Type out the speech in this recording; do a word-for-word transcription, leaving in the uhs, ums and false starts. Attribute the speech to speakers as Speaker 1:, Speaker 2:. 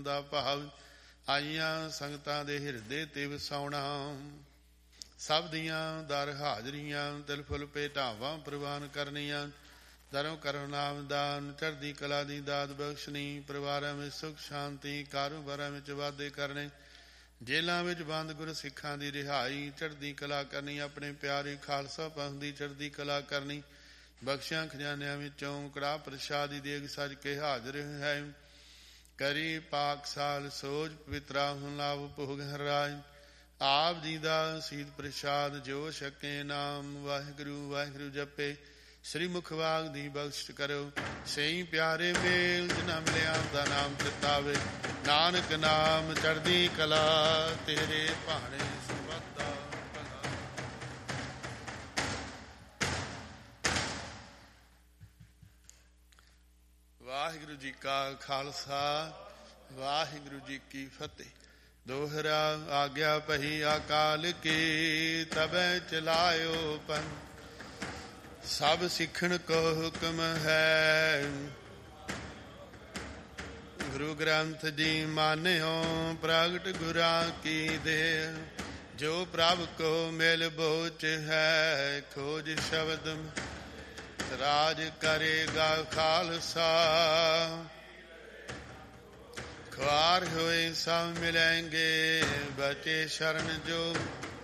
Speaker 1: ਦਾ ਭਾਵ ਆਈਆਂ ਸੰਗਤਾਂ ਦੇ ਹਿਰਦੇ ਤੇ ਵਸਾਉਣਾ। ਸਭ ਦੀਆਂ ਦਰ ਹਾਜ਼ਰੀਆਂ ਤਿਲ ਫੁੱਲ ਭੇਟਾਵਾਂ ਪ੍ਰਵਾਨ ਕਰਨੀਆਂ। ਧਰਮ ਕਰਮ ਨਾਮ ਦਾਨ ਚੜ੍ਹਦੀ ਕਲਾ ਦੀ ਦਾਤ ਬਖਸ਼ਣੀ। ਪਰਿਵਾਰਾਂ ਵਿੱਚ ਸੁਖ ਸ਼ਾਂਤੀ ਕਾਰੋਬਾਰਾਂ ਵਿੱਚ ਵਾਧੇ ਕਰਨੇ। ਜੇਲਾਂ ਵਿੱਚ ਬੰਦ ਗੁਰ ਸਿੱਖਾਂ ਦੀ ਰਿਹਾਈ ਚੜ੍ਹਦੀ ਕਲਾ ਕਰਨੀ। ਆਪਣੇ ਪਿਆਰੇ ਖਾਲਸਾ ਪੰਥ ਦੀ ਚੜ੍ਹਦੀ ਕਲਾ ਕਰਨੀ। ਬਖਸ਼ਿਆਂ ਖਜ਼ਾਨਿਆਂ ਵਿੱਚੋਂ ਕੜਾਹ ਪ੍ਰਸ਼ਾਦ ਦੀ ਦੇਗ ਸੱਜ ਕੇ ਹਾਜ਼ਰ ਹੈ। ਕਰੀ ਪਾਕ ਸਾਲ ਸੋਝ ਪਵਿੱਤਰਾ ਹੁਣ ਲਾਭ ਭੋਗ ਹਰਾਜ। ਆਪ ਜੀ ਦਾ ਸੀਤ ਪ੍ਰਸ਼ਾਦ ਜੋ ਛਕੇ ਨਾਮ ਵਾਹਿਗੁਰੂ ਵਾਹਿਗੁਰੂ ਜਪੇ। ਸ੍ਰੀ ਮੁਖਵਾਗ ਦੀ ਬਖਸ਼ ਕਰੋ ਸਹੀ ਪਿਆਰੇ ਮੇਲ ਜਿਨ੍ਹਾਂ ਮਿਲਿਆ ਦਾ ਨਾਮ ਚਿਤਾਵੇ। ਨਾਨਕ ਨਾਮ ਚੜ੍ਹਦੀ ਕਲਾ ਤੇਰੇ ਭਾਣੇ ਸਰਬੱਤਾ ਭਲਾ। ਵਾਹਿਗੁਰੂ ਜੀ ਕਾ ਖਾਲਸਾ ਵਾਹਿਗੁਰੂ ਜੀ ਕੀ ਫਤਿਹ। ਦੋਹਰਾ ਆਗਿਆ ਪਹੀ ਅਕਾਲ ਕੀ ਤਬੈ ਚਲਾਇਓ ਪੰਥ। ਸਭ ਸਿੱਖਣ ਕੋ ਹੁਕਮ ਹੈ ਗੁਰੂ ਗ੍ਰੰਥ ਜੀ ਮਾਨਿਓ। ਪ੍ਰਗਟ ਗੁਰਾਂ ਕੀ ਦੇਹ ਜੋ ਪ੍ਰਭ ਕੋ ਮਿਲ ਬੋਚ ਹੈ। ਖੋਜ ਸ਼ਬਦ ਰਾਜ ਕਰੇਗਾ ਖਾਲਸਾ। ਖੁਆਰ ਹੋਏ ਸਭ ਮਿਲੇਂਗੇ ਬਚੇ ਸ਼ਰਨ ਜੋ